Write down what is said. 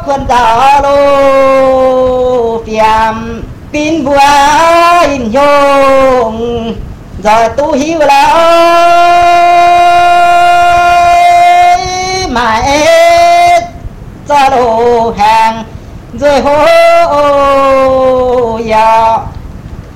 quân gió lô phiàm pin bùa in nhung rồi tu hiu là mà ết cho đồ hàng rồi hô ya